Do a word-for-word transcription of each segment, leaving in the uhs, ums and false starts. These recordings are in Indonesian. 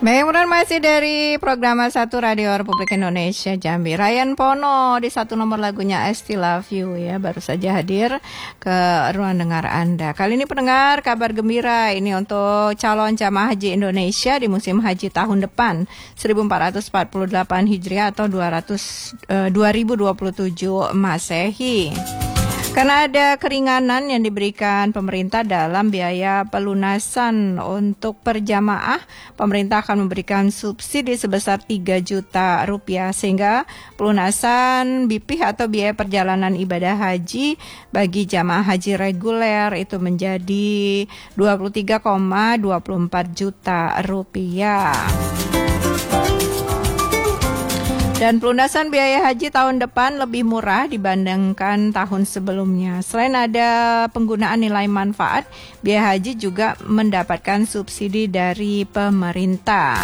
Baik, kemudian masih dari program satu Radio Republik Indonesia Jambi. Ryan Pono di satu nomor lagunya I Still Love You ya, baru saja hadir ke ruang dengar Anda. Kali ini pendengar, kabar gembira ini untuk calon jamaah haji Indonesia di musim haji tahun depan seribu empat ratus empat puluh delapan Hijriah atau dua ribu dua puluh tujuh Masehi. Karena ada keringanan yang diberikan pemerintah dalam biaya pelunasan untuk perjamaah, pemerintah akan memberikan subsidi sebesar tiga juta rupiah sehingga pelunasan B P I atau biaya perjalanan ibadah haji bagi jamaah haji reguler itu menjadi dua puluh tiga koma dua puluh empat juta rupiah. Dan pelunasan biaya haji tahun depan lebih murah dibandingkan tahun sebelumnya. Selain ada penggunaan nilai manfaat, biaya haji juga mendapatkan subsidi dari pemerintah.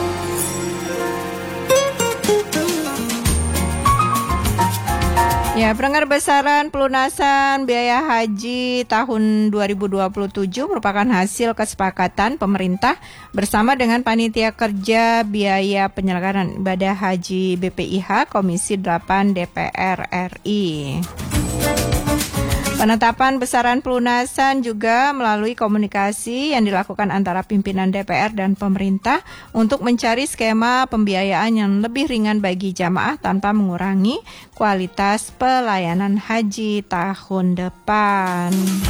Ya, pendengar, besaran pelunasan biaya haji tahun dua ribu dua puluh tujuh merupakan hasil kesepakatan pemerintah bersama dengan Panitia Kerja Biaya Penyelenggaraan Ibadah Haji B P I H Komisi delapan D P R R I. Penetapan besaran pelunasan juga melalui komunikasi yang dilakukan antara pimpinan D P R dan pemerintah untuk mencari skema pembiayaan yang lebih ringan bagi jamaah tanpa mengurangi kualitas pelayanan haji tahun depan.